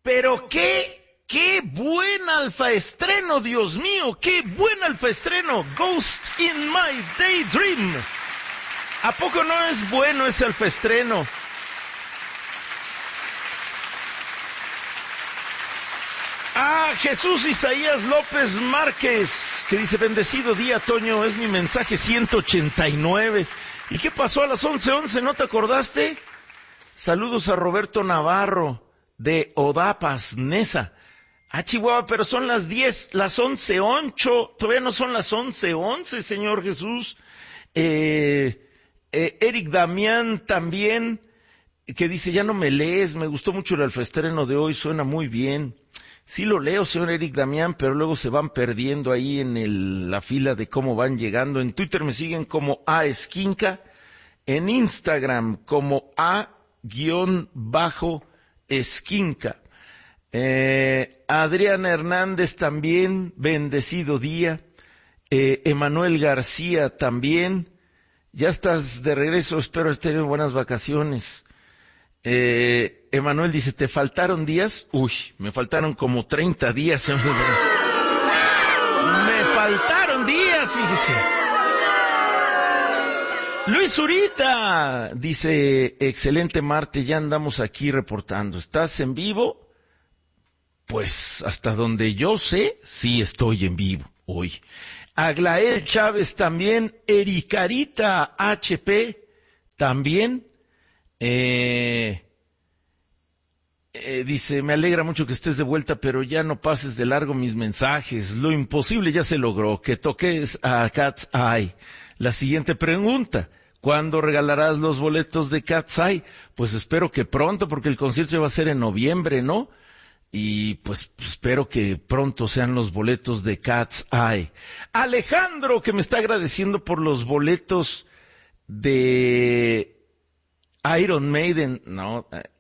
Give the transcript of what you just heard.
Pero qué buen alfaestreno, Dios mío, qué buen alfaestreno. Ghost in My Daydream. ¿A poco no es bueno ese alfaestreno? Jesús Isaías López Márquez, que dice, bendecido día, Toño, es mi mensaje 189. ¿Y qué pasó a las 11:11? ¿No te acordaste? Saludos a Roberto Navarro, de Odapas, Nesa. Chihuahua, pero son las 10, las 11:08, todavía no son las 11:11, Señor Jesús. Eric Damián también, que dice, ya no me lees, me gustó mucho el alfaestreno de hoy, suena muy bien. Sí lo leo, señor Eric Damián, pero luego se van perdiendo ahí en la fila de cómo van llegando. En Twitter me siguen como A_Esquinca, en Instagram como A_Esquinca. Adriana Hernández también, bendecido día. Emanuel García también. Ya estás de regreso, espero has tenido buenas vacaciones. Emanuel dice, ¿te faltaron días? Uy, me faltaron como 30 días. Me faltaron días, fíjese. Luis Zurita dice, excelente martes, ya andamos aquí reportando. ¿Estás en vivo? Pues hasta donde yo sé, sí estoy en vivo hoy. Aglael Chávez también, Ericarita HP también. Dice, me alegra mucho que estés de vuelta, pero ya no pases de largo mis mensajes. Lo imposible ya se logró, que toques a Cat's Eye. La siguiente pregunta, ¿cuándo regalarás los boletos de Cat's Eye? Pues espero que pronto, porque el concierto ya va a ser en noviembre, ¿no? Y pues espero que pronto sean los boletos de Cat's Eye. Alejandro, que me está agradeciendo por los boletos de Iron Maiden, no,